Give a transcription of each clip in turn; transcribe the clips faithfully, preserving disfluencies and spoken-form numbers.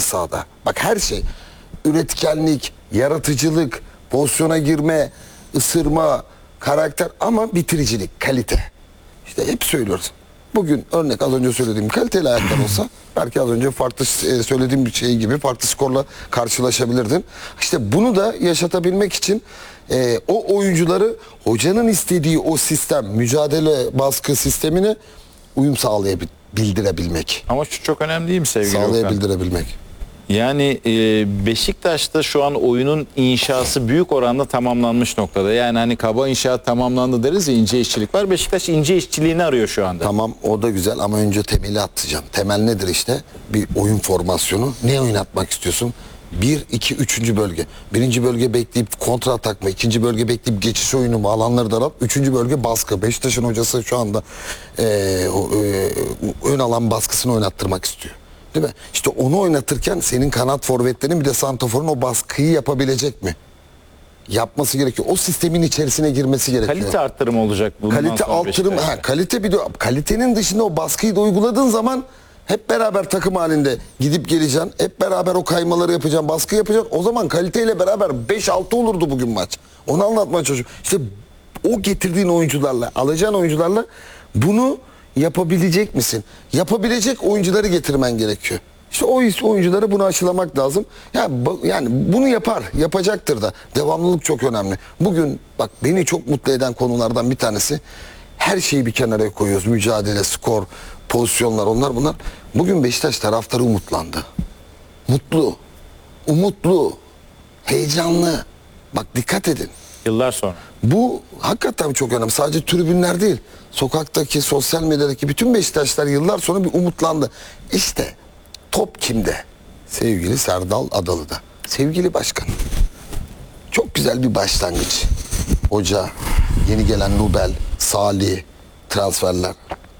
sahada. Bak her şey. Üretkenlik, yaratıcılık, pozisyona girme, ısırma, karakter ama bitiricilik, kalite. İşte hep söylüyoruz. Bugün örnek az önce söylediğim kaliteli ayaklar olsa belki az önce farklı söylediğim bir şey gibi farklı skorla karşılaşabilirdin. İşte bunu da yaşatabilmek için e, o oyuncuları hocanın istediği o sistem, mücadele baskı sistemine uyum sağlayabildirebilmek. Ama şu çok önemli değil mi sevgili Okan? Sağlayabildirebilmek. Yani e, Beşiktaş'ta şu an oyunun inşası büyük oranda tamamlanmış noktada. Yani hani kaba inşaat tamamlandı deriz ya, ince işçilik var. Beşiktaş ince işçiliğini arıyor şu anda. Tamam, o da güzel ama önce temeli atacağım. Temel nedir işte? Bir oyun formasyonu. Ne oynatmak istiyorsun? Bir, iki, üçüncü bölge. Birinci bölge bekleyip kontra atak mı? İkinci bölge bekleyip geçiş oyunu mu? Alanları daralt. Üçüncü bölge baskı. Beşiktaş'ın hocası şu anda e, o, e, ön alan baskısını oynattırmak istiyor. Değil mi? İşte onu oynatırken senin kanat forvetlerin bir de santraforun o baskıyı yapabilecek mi? Yapması gerekiyor. O sistemin içerisine girmesi gerekiyor. Kalite arttırımı olacak bundan Kalite sonra arttırım, ha, kalite bir de kalitenin dışında o baskıyı da uyguladığın zaman hep beraber takım halinde gidip geleceksin. Hep beraber o kaymaları yapacaksın, baskı yapacaksın. O zaman kaliteyle beraber beş altı olurdu bugün maç. Onu anlatmaya çalışıyorum. İşte o getirdiğin oyuncularla, alacağın oyuncularla bunu yapabilecek misin? Yapabilecek oyuncuları getirmen gerekiyor. İşte o oyuncuları bunu aşılamak lazım. Yani, yani bunu yapar, yapacaktır da. Devamlılık çok önemli. Bugün bak beni çok mutlu eden konulardan bir tanesi, her şeyi bir kenara koyuyoruz. Mücadele, skor, pozisyonlar, onlar bunlar. Bugün Beşiktaş taraftarı umutlandı. Mutlu, umutlu, heyecanlı. Bak dikkat edin. Yıllar sonra. Bu hakikaten çok önemli. Sadece tribünler değil. Sokaktaki, sosyal medyadaki bütün Beşiktaşlar yıllar sonra bir umutlandı. İşte top kimde? Sevgili Serdal Adalı'da. Sevgili başkan. Çok güzel bir başlangıç. Hoca, yeni gelen Nubel, Salih, transferler.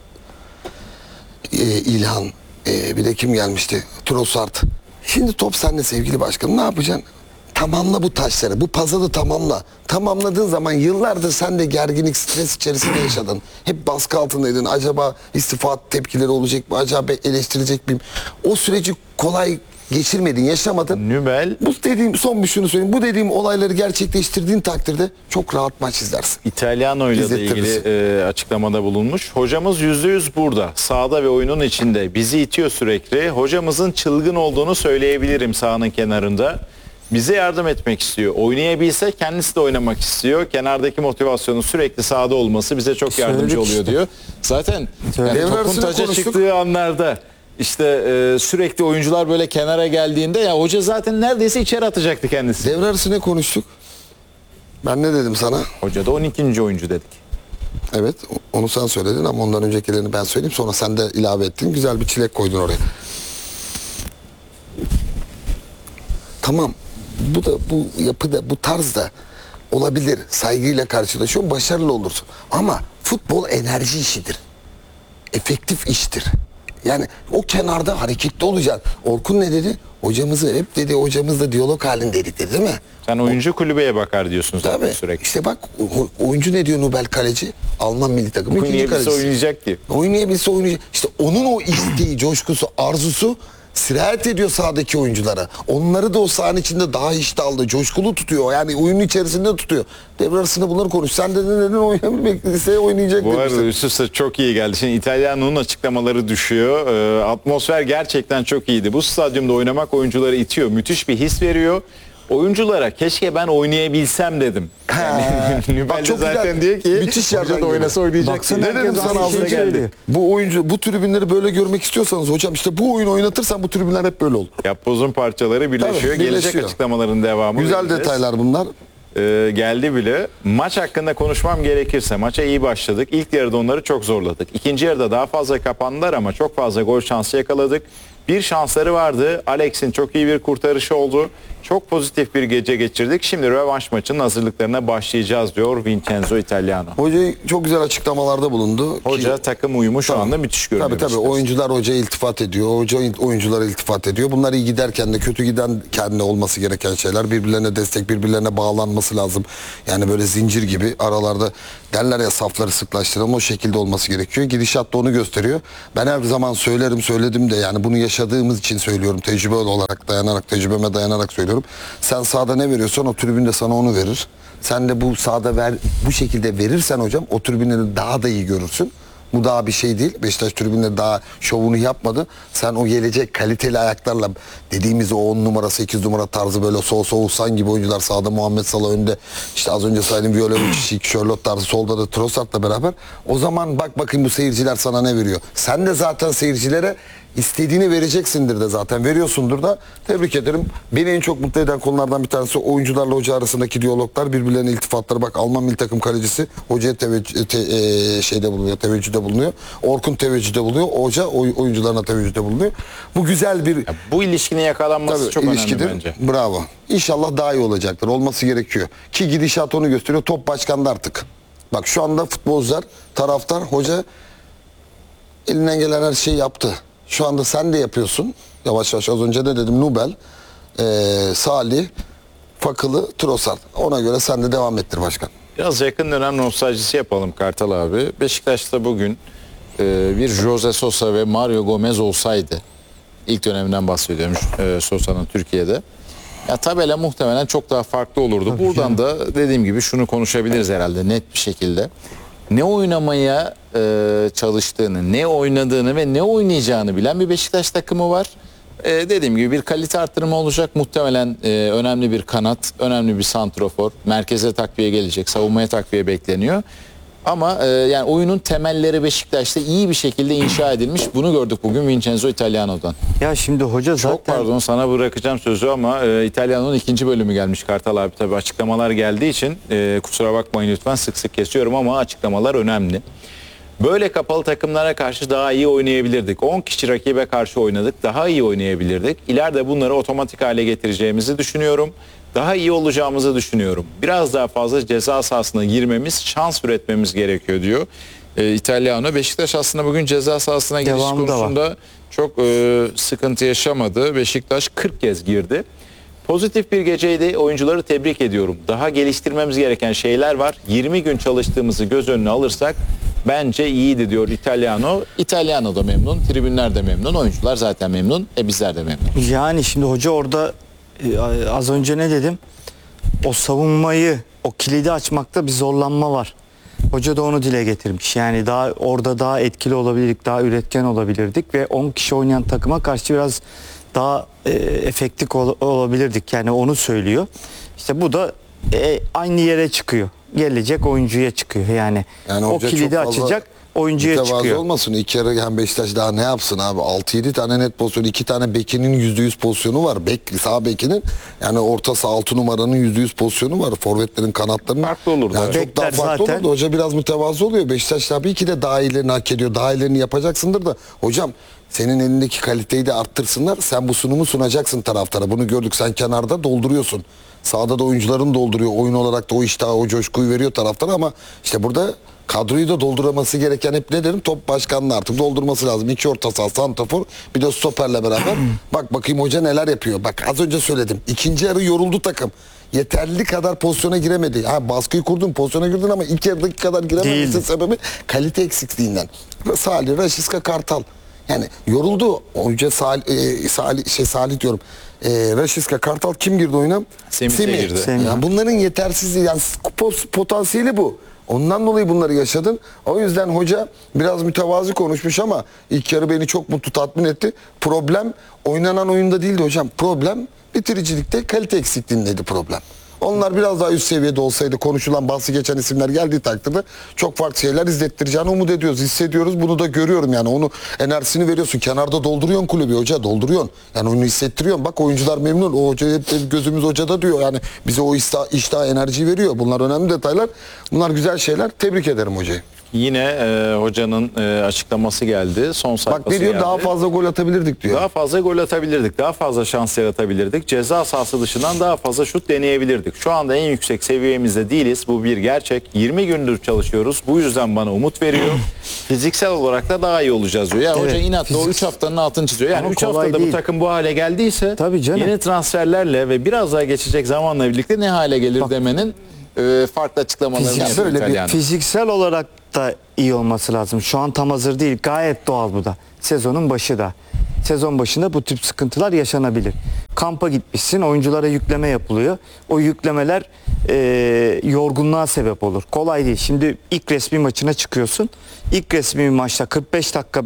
Ee, İlhan, ee, bir de kim gelmişti? Trossard. Şimdi top sende sevgili başkanım. Ne yapacaksın? Tamamla bu taşları, bu puzzle'ı tamamla. Tamamladığın zaman yıllardır sen de gerginlik, stres içerisinde yaşadın. Hep baskı altındaydın. Acaba istifa tepkileri olacak mı? Acaba eleştirecek miyim? O süreci kolay geçirmedin, yaşamadın. Nübel. Bu dediğim, son bir şunu söyleyeyim. Bu dediğim olayları gerçekleştirdiğin takdirde çok rahat maç izlersin. İtalyan ile de ilgili e, açıklamada bulunmuş. Hocamız yüzde yüz burada. Sahada ve oyunun içinde. Bizi itiyor sürekli. Hocamızın çılgın olduğunu söyleyebilirim sahanın kenarında. Bize yardım etmek istiyor. Oynayabilse kendisi de oynamak istiyor. Kenardaki motivasyonun sürekli sahada olması bize çok yardımcı Söyledik oluyor işte. diyor. Zaten yani topun taca çıktığı anlarda işte e, sürekli oyuncular böyle kenara geldiğinde ya hoca zaten neredeyse içeri atacaktı kendisi. Devre arası ne konuştuk? Ben ne dedim sana? Hoca da on ikinci oyuncu dedik. Evet, onu sen söyledin ama ondan öncekilerini ben söyleyeyim. Sonra sen de ilave ettin. Güzel bir çilek koydun oraya. Tamam. Bu da bu yapıda, bu tarzda olabilir. Saygıyla karşılaşıyor, başarılı olursun. Ama futbol enerji işidir. Efektif iştir. Yani o kenarda hareketli olacaksın. Orkun ne dedi? Hocamızı hep dedi, hocamızla diyalog halindeydik dedi, değil mi? Sen oyuncu kulübeye bakar diyorsun zaten Tabii. sürekli. İşte bak oyuncu ne diyor Nubel kaleci? Alman milli takımı ikinci Oynayabilse kalecisi. oynayacak ki. Oynayabilse oynayacak. İşte onun o isteği, coşkusu, arzusu sirayet ediyor sahadaki oyunculara. Onları da o sahanın içinde daha iştahlı, coşkulu tutuyor. Yani oyunun içerisinde tutuyor. Devre arasında bunları konuş. Sen de neden oynayabilmek ise oynayacak. Bu arada demiştin. üst üste çok iyi geldi. Şimdi İtalyanlı'nın açıklamaları düşüyor. Ee, atmosfer gerçekten çok iyiydi. Bu stadyumda oynamak oyuncuları itiyor. Müthiş bir his veriyor. Oyunculara keşke ben oynayabilsem dedim. Yani, Nübel Bak de çok zaten güzel. diyor ki Müthiş yerden hoca da oynasa geliyor. oynayacak. Baksana, Ne diye. dedim herkes sana aynı az şeyi önce? söylüyor. Bu oyuncu, bu tribünleri böyle görmek istiyorsanız hocam işte bu oyunu oynatırsan bu tribünler hep böyle olur. Yapbozun parçaları birleşiyor. Tabii, Gelecek birleşiyor. açıklamaların devamı. Güzel vereceğiz. detaylar bunlar. Ee, geldi bile. Maç hakkında konuşmam gerekirse maça iyi başladık. İlk yarıda onları çok zorladık. İkinci yarıda daha fazla kapandılar ama çok fazla gol şansı yakaladık. Bir şansları vardı. Alex'in çok iyi bir kurtarışı oldu. Çok pozitif bir gece geçirdik. Şimdi rövanş maçının hazırlıklarına başlayacağız diyor Vincenzo Italiano. Hoca çok güzel açıklamalarda bulundu. Hoca Ki, takım uyumu şu tabii, anda müthiş görünüyor. Tabii tabii Beşiktaş. oyuncular hocaya iltifat ediyor. Hoca oyunculara iltifat ediyor. Bunlar iyi giderken de kötü giden kendine olması gereken şeyler. Birbirlerine destek, birbirlerine bağlanması lazım. Yani böyle zincir gibi aralarda derler ya safları sıklaştıralım, o şekilde olması gerekiyor. Gidişat da onu gösteriyor. Ben her zaman söylerim söyledim de yani bunu yaşadığımız için söylüyorum. Tecrübe olarak dayanarak, tecrübeme dayanarak söylüyorum. Sen sahada ne veriyorsan o tribün de sana onu verir. Sen de bu sahada ver, bu şekilde verirsen hocam o tribünleri daha da iyi görürsün. Bu daha bir şey değil. Beşiktaş tribünleri daha şovunu yapmadı. Sen o gelecek kaliteli ayaklarla dediğimiz o on numara sekiz numara tarzı böyle sol Oğuzhan gibi oyuncular sağda Muhammed Salah önde. İşte az önce saydığım Viola-Vic, Charlotte tarzı solda da Trossard'la beraber. O zaman bak bakayım bu seyirciler sana ne veriyor. Sen de zaten seyircilere istediğini vereceksindir de zaten veriyorsundur da tebrik ederim. Beni en çok mutlu eden konulardan bir tanesi oyuncularla hoca arasındaki diyaloglar, birbirlerine iltifatları. Bak Alman milli takım kalecisi hocaya teveccüh, te, e, şeyde bulunuyor, teveccühde bulunuyor. Orkun teveccühde bulunuyor. Hoca oy, oyuncularına teveccühde bulunuyor. Bu güzel bir Ya bu ilişkinin yakalanması tabii, çok ilişkidir. önemli bence. Bravo. İnşallah daha iyi olacaktır. Olması gerekiyor. Ki gidişat onu gösteriyor. Top başkanda artık. Bak şu anda futbolcular, taraftar, hoca elinden gelen her şeyi yaptı. Şu anda sen de yapıyorsun. Yavaş yavaş az önce de dedim Nubel, ee, Salih, Fakılı, Trossard. Ona göre sen de devam ettir başkan. Biraz yakın dönem nostaljisi yapalım Kartal abi. Beşiktaş'ta bugün e, bir Jose Sosa ve Mario Gomez olsaydı, ilk döneminden bahsediyorum e, Sosa'nın Türkiye'de. Ya tabela muhtemelen çok daha farklı olurdu. Tabii Buradan canım. da dediğim gibi şunu konuşabiliriz herhalde net bir şekilde. Ne oynamaya e, çalıştığını, ne oynadığını ve ne oynayacağını bilen bir Beşiktaş takımı var. E, dediğim gibi bir kalite arttırma olacak. Muhtemelen e, önemli bir kanat, önemli bir santrofor. Merkeze takviye gelecek, savunmaya takviye bekleniyor. Ama e, yani oyunun temelleri Beşiktaş'ta iyi bir şekilde inşa edilmiş. Bunu gördük bugün Vincenzo Italiano'dan. Ya şimdi hoca zaten Çok pardon sana bırakacağım sözü ama e, İtalyan'ın ikinci bölümü gelmiş Kartal abi. Tabii açıklamalar geldiği için e, kusura bakmayın lütfen sık sık kesiyorum ama açıklamalar önemli. Böyle kapalı takımlara karşı daha iyi oynayabilirdik. on kişi rakibe karşı oynadık. Daha iyi oynayabilirdik. İleride bunları otomatik hale getireceğimizi düşünüyorum. Daha iyi olacağımızı düşünüyorum. Biraz daha fazla ceza sahasına girmemiz, şans üretmemiz gerekiyor diyor e, İtalyano. Beşiktaş aslında bugün ceza sahasına giriş Devamı da var. konusunda çok e, sıkıntı yaşamadı. Beşiktaş kırk kez girdi. Pozitif bir geceydi. Oyuncuları tebrik ediyorum. Daha geliştirmemiz gereken şeyler var. yirmi gün çalıştığımızı göz önüne alırsak bence iyiydi diyor İtalyano. İtalyano da memnun, tribünler de memnun, oyuncular zaten memnun, e bizler de memnun. yani şimdi hoca orada e, az önce ne dedim? O savunmayı, o kilidi açmakta bir zorlanma var. Hoca da onu dile getirmiş. Yani daha orada daha etkili olabilirdik, daha üretken olabilirdik ve on kişi oynayan takıma karşı biraz daha e, efektif ol, olabilirdik. Yani onu söylüyor. İşte bu da e, aynı yere çıkıyor. Gelecek oyuncuya çıkıyor. Yani, Yani o hoca kilidi çok fazla açacak oyuncuya mütevazı çıkıyor. olmasın. İlk yarı hem Beşiktaş daha ne yapsın abi? altı yedi tane net pozisyon, iki tane bekinin yüzde yüz pozisyonu var. Bek, sağ bekinin yani orta saha altı numaranın yüzde yüz pozisyonu var. Forvetlerin, kanatlarının. Farklı olurdu, Yani evet. çok daha Bekler farklı zaten- olurdu. Hoca biraz mütevazı oluyor. Beşiktaş tabii ki de daha iyilerini hak ediyor. Daha iyilerini yapacaksındır da hocam senin elindeki kaliteyi de arttırsınlar. Sen bu sunumu sunacaksın taraftara. Bunu gördük. Sen kenarda dolduruyorsun. Sağda da oyuncuların dolduruyor. Oyun olarak da o iştahı, o coşkuyu veriyor taraftara ama işte burada kadroyu da doldurması gereken hep ne derim? Top başkanlığı artık doldurması lazım. İki orta saha, santrafor, bir de stoperle beraber. Bak bakayım hoca neler yapıyor. Bak az önce söyledim. İkinci yarı yoruldu takım. Yeterli kadar pozisyona giremedi. Ha baskıyı kurdun, pozisyona girdin ama ilk yarıdaki kadar girememesinin Değildi. sebebi kalite eksikliğinden. Salih, Rashica, Kartal. Yani yoruldu. Hoca Salih, e, Salih şey Salih diyorum. E, Rashica, Kartal kim girdi oyuna? Semih de girdi. Semih. Yani bunların yetersizliği yani pos- potansiyeli bu. Ondan dolayı bunları yaşadın. O yüzden hoca biraz mütevazi konuşmuş ama ilk yarı beni çok mutlu tatmin etti. Problem oynanan oyunda değildi hocam. Problem bitiricilikte kalite eksikliğindeydi problem. Onlar biraz daha üst seviyede olsaydı konuşulan bahsi geçen isimler geldiği takdirde çok farklı şeyler izlettireceğini umut ediyoruz, hissediyoruz. Bunu da görüyorum yani onu enerjisini veriyorsun. Kenarda dolduruyorsun kulübü hoca dolduruyorsun. Yani onu hissettiriyorsun. Bak oyuncular memnun. O hoca hep gözümüz hocada diyor. Yani bize o iştah, iştah enerjiyi veriyor. Bunlar önemli detaylar. Bunlar güzel şeyler. Tebrik ederim hocayı. yine e, hocanın e, açıklaması geldi. Son sayfası Bak ne diyor, geldi. daha fazla gol atabilirdik diyor. Daha fazla gol atabilirdik, daha fazla şans yaratabilirdik. Ceza sahası dışından daha fazla şut deneyebilirdik. Şu anda en yüksek seviyemizde değiliz. Bu bir gerçek. yirmi gündür çalışıyoruz. Bu yüzden bana umut veriyor. Fiziksel olarak da daha iyi olacağız diyor. Ya Evet, hoca inatla o fizik- üç haftanın altını çiziyor. Yani Ama üç kolay haftada değil. bu takım bu hale geldiyse Tabii canım. yeni transferlerle ve biraz daha geçecek zamanla birlikte ne hale gelir demenin e, farklı açıklamalarını Fizik- yapıyor böyle bir İtalyan. Fiziksel olarak da iyi olması lazım. Şu an tam hazır değil. Gayet doğal bu da. Sezonun başı da. Sezon başında bu tip sıkıntılar yaşanabilir. Kampa gitmişsin, oyunculara yükleme yapılıyor. O yüklemeler e, yorgunluğa sebep olur. Kolay değil. Şimdi ilk resmi maçına çıkıyorsun. İlk resmi maçta kırk beş dakika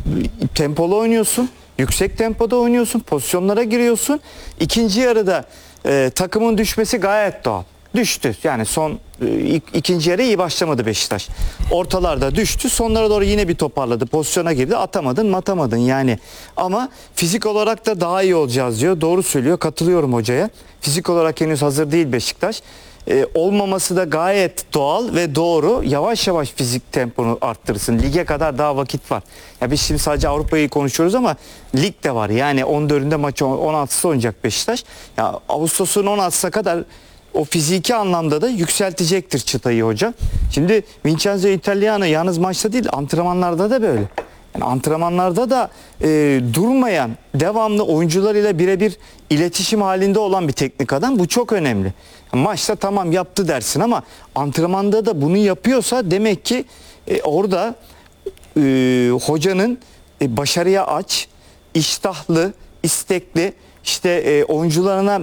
tempolu oynuyorsun. Yüksek tempoda oynuyorsun. Pozisyonlara giriyorsun. İkinci yarıda e, takımın düşmesi gayet doğal. Düştü. Yani son e, ik, ikinci yarı iyi başlamadı Beşiktaş. Ortalarda düştü. Sonlara doğru yine bir toparladı. Pozisyona girdi. Atamadın mı atamadın yani. Ama fizik olarak da daha iyi olacağız diyor. Doğru söylüyor. Katılıyorum hocaya. Fizik olarak henüz hazır değil Beşiktaş. E, olmaması da gayet doğal ve doğru. Yavaş yavaş fizik temponu arttırırsın. Lige kadar daha vakit var. Ya biz şimdi sadece Avrupa'yı konuşuyoruz ama lig de var. Yani on dördünde maçı on altısı oynayacak Beşiktaş. Ya Ağustos'un on altısına kadar o fiziki anlamda da yükseltecektir çıtayı hoca. Şimdi Vincenzo Italiano yalnız maçta değil, antrenmanlarda da böyle. Yani antrenmanlarda da e, durmayan, devamlı oyuncularıyla birebir iletişim halinde olan bir teknik adam. Bu çok önemli. Maçta tamam yaptı dersin ama antrenmanda da bunu yapıyorsa demek ki e, orada e, hocanın e, başarıya aç, iştahlı, istekli, işte e, oyuncularına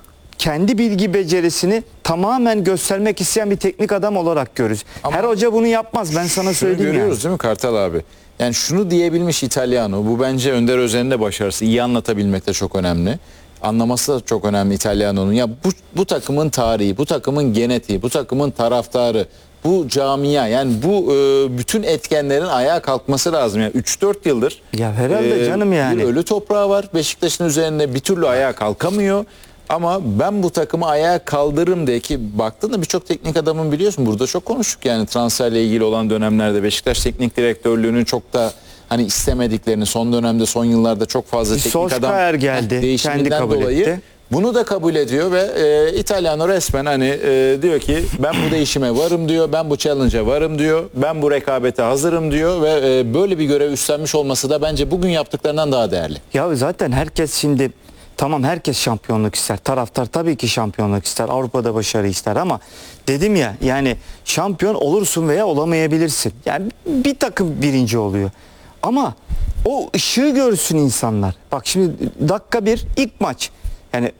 kendi bilgi becerisini tamamen göstermek isteyen bir teknik adam olarak görürüz. Ama Her hoca bunu yapmaz, ben sana Şunu söyleyeyim görüyoruz yani. değil mi Kartal abi? Yani şunu diyebilmiş İtalyano. Bu bence Önder Özen'in de başarısı. İyi anlatabilmek de çok önemli. Anlaması da çok önemli İtalyano'nun. Ya bu, bu takımın tarihi, bu takımın genetiği, bu takımın taraftarı, bu camia, yani bu e, bütün etkenlerin ayağa kalkması lazım. Yani üç dört yıldır Ya herhalde canım yani. bir ölü toprağı var. Beşiktaş'ın üzerinde bir türlü ayağa kalkamıyor. Ama ben bu takımı ayağa kaldırırım diye, ki baktığında birçok teknik adamın, biliyorsun burada çok konuştuk yani transferle ilgili olan dönemlerde Beşiktaş teknik direktörlüğünün çok da hani istemediklerini, son dönemde son yıllarda çok fazla Bir teknik Solskjaer adam geldi, kendi değişiminden kabul dolayı etti. bunu da kabul ediyor ve e, İtalyano resmen hani e, diyor ki ben bu değişime varım diyor, ben bu challenge'a varım diyor, ben bu rekabete hazırım diyor ve e, böyle bir görev üstlenmiş olması da bence bugün yaptıklarından daha değerli. Ya zaten herkes şimdi, tamam herkes şampiyonluk ister. Taraftar tabii ki şampiyonluk ister. Avrupa'da başarı ister ama dedim ya, yani şampiyon olursun veya olamayabilirsin. Yani bir takım birinci oluyor. Ama o ışığı görsün insanlar. Bak şimdi dakika bir ilk maç. Yani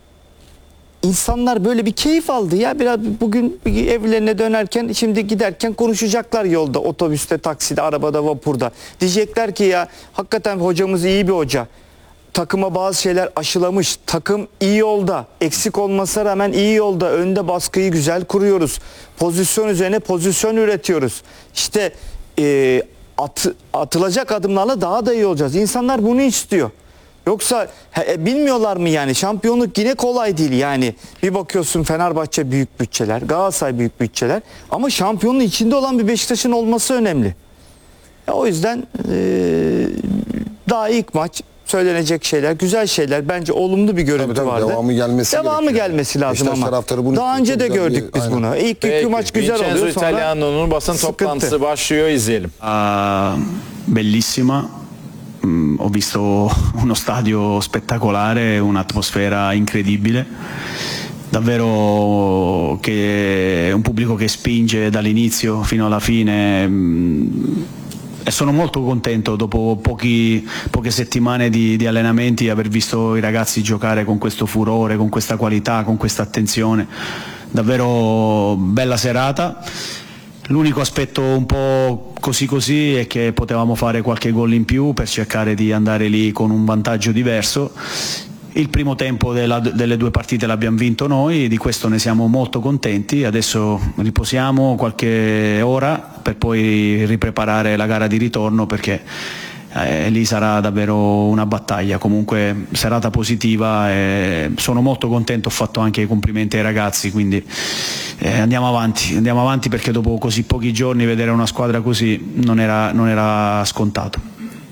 insanlar böyle bir keyif aldı ya, biraz bugün evlerine dönerken, şimdi giderken konuşacaklar yolda, otobüste, takside, arabada, vapurda. Diyecekler ki ya hakikaten hocamız iyi bir hoca. Takıma bazı şeyler aşılamış. Takım iyi yolda. Eksik olmasına rağmen iyi yolda. Önde baskıyı güzel kuruyoruz. Pozisyon üzerine pozisyon üretiyoruz. İşte e, at, atılacak adımlarla daha da iyi olacağız. İnsanlar bunu istiyor. Yoksa he, bilmiyorlar mı yani, şampiyonluk yine kolay değil yani. Bir bakıyorsun Fenerbahçe büyük bütçeler, Galatasaray büyük bütçeler ama şampiyonluğun içinde olan bir Beşiktaş'ın olması önemli. Ya, o yüzden e, daha ilk maç söylenecek şeyler, güzel şeyler, bence olumlu bir görüntü Tabii tabii, vardı. devamı gelmesi Devamı gerekiyor. gelmesi lazım Beşiktaş ama. taraftarı bunu Daha istiyor, önce de çok güzel bir- gördük biz aynen. bunu. İlk Peki, iki maç güzel Vincenzo oluyor, sonra İtalyano'nun basın sıkıntı. toplantısı başlıyor, izleyelim. Ah, bellissima. Mm, ho visto uno stadio spettacolare, un'atmosfera incredibile. Davvero che un pubblico che spinge dall'inizio fino alla fine. mm, E sono molto contento dopo pochi, poche settimane di, di allenamenti aver visto i ragazzi giocare con questo furore, con questa qualità, con questa attenzione. Davvero bella serata. L'unico aspetto un po' così così è che potevamo fare qualche gol in più per cercare di andare lì con un vantaggio diverso. Il primo tempo della, delle due partite l'abbiamo vinto noi, di questo ne siamo molto contenti. Adesso riposiamo qualche ora per poi ripreparare la gara di ritorno, perché eh, lì sarà davvero una battaglia. Comunque serata positiva e sono molto contento, ho fatto anche i complimenti ai ragazzi, quindi eh, andiamo avanti, andiamo avanti perché dopo così pochi giorni vedere una squadra così non era, non era scontato.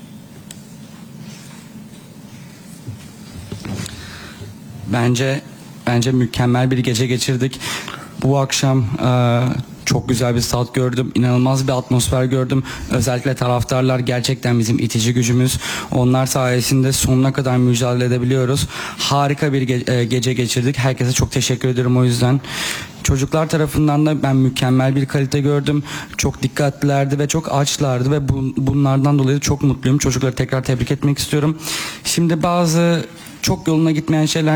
Bence bence mükemmel bir gece geçirdik. Bu akşam e, çok güzel bir stat gördüm. İnanılmaz bir atmosfer gördüm. Özellikle taraftarlar gerçekten bizim itici gücümüz. Onlar sayesinde sonuna kadar mücadele edebiliyoruz. Harika bir ge- e, gece geçirdik. Herkese çok teşekkür ederim o yüzden. Çocuklar tarafından da ben mükemmel bir kalite gördüm. Çok dikkatlilerdi ve çok açlardı ve bu, bunlardan dolayı çok mutluyum. Çocukları tekrar tebrik etmek istiyorum. Şimdi bazı çok yoluna gitmeyen şeyler